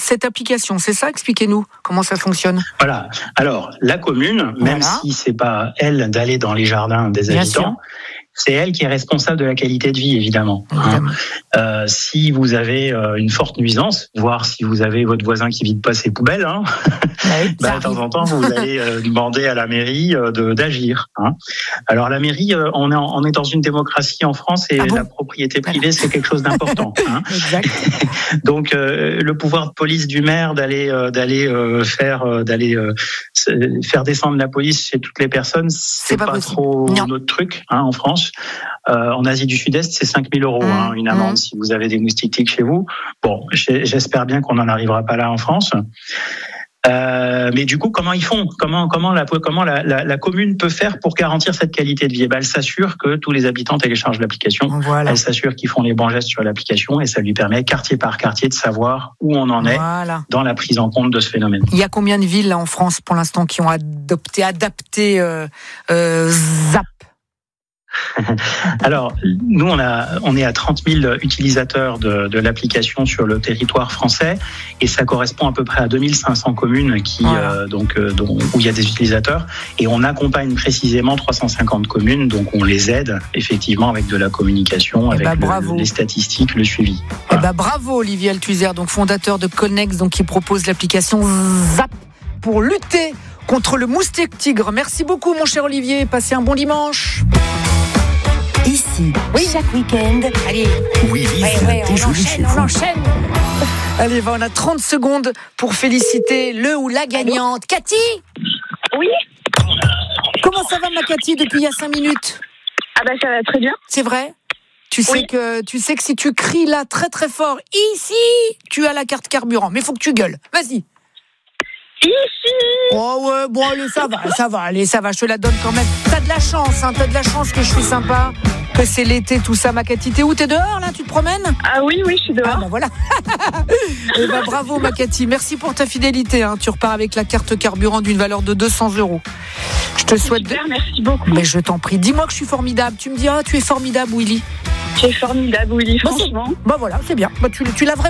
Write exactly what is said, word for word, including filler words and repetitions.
cette application, c'est ça? Expliquez-nous comment ça fonctionne. Voilà. Alors, la commune, même voilà. si c'est pas elle d'aller dans les jardins des Bien habitants, sûr. c'est elle qui est responsable de la qualité de vie, évidemment. évidemment. Hein. Euh, si vous avez euh, une forte nuisance, voire si vous avez votre voisin qui vide pas ses poubelles, hein, Oui, bah, de temps en temps, vous allez euh, demander à la mairie euh, de, d'agir. Hein. Alors la mairie, euh, on, est en, on est dans une démocratie en France et ah bon la propriété privée, c'est quelque chose d'important. Hein. Exact. Donc euh, le pouvoir de police du maire d'aller euh, d'aller euh, faire euh, d'aller euh, faire descendre la police chez toutes les personnes, c'est, c'est pas, pas trop non. notre truc hein, en France. Euh, en Asie du Sud-Est, c'est cinq mille euros, mmh, hein, une amende mmh. si vous avez des moustiques tiques chez vous. Bon, j'espère bien qu'on n'en arrivera pas là en France. Euh, mais du coup, comment ils font? Comment comment la comment la, la, la commune peut faire pour garantir cette qualité de vie? Ben, elle s'assure que tous les habitants téléchargent l'application. Voilà. Elle s'assure qu'ils font les bons gestes sur l'application et ça lui permet quartier par quartier de savoir où on en est voilà. dans la prise en compte de ce phénomène. Il y a combien de villes là en France pour l'instant qui ont adopté adapté euh, euh, Zap? Alors, nous, on, a, on est à trente mille utilisateurs de, de l'application sur le territoire français et ça correspond à peu près à deux mille cinq cents communes qui, voilà. euh, donc, euh, dont, où il y a des utilisateurs et on accompagne précisément trois cent cinquante communes, donc on les aide effectivement avec de la communication, avec bah, le, les statistiques, le suivi. Voilà. Bah, bravo Olivier Althusser, donc fondateur de Connex, donc qui propose l'application Zap pour lutter contre le moustique tigre. Merci beaucoup mon cher Olivier, passez un bon dimanche. Ici, oui. chaque week-end. Allez, oui, ouais, ouais, on enchaîne, on enchaîne. Allez, on a trente secondes pour féliciter le ou la gagnante. Allô Cathy? Oui. Comment ça va ma Cathy depuis il y a cinq minutes? Ah bah ça va très bien. C'est vrai? Tu sais, oui. que, tu sais que si tu cries là très très fort, ici, tu as la carte carburant. Mais il faut que tu gueules. Vas-y. Ici. Oh ouais, bon allez, ça va, ça va, allez, ça va, je te la donne quand même. T'as de la chance, hein, t'as de la chance que je suis sympa, que c'est l'été, tout ça, ma Cathy. T'es où? T'es dehors, là? Tu te promènes? Ah oui, oui, je suis dehors. Ah bah voilà. Et bah bravo, ma Cathy, merci pour ta fidélité, hein. Tu repars avec la carte carburant d'une valeur de deux cents euros. Je te souhaite... Super, de... merci beaucoup. Mais je t'en prie, dis-moi que je suis formidable. Tu me dis, ah, tu es formidable, Willy. Tu es formidable, Willy, franchement. Bah, bah voilà, c'est bien. Bah, tu, tu l'as vraiment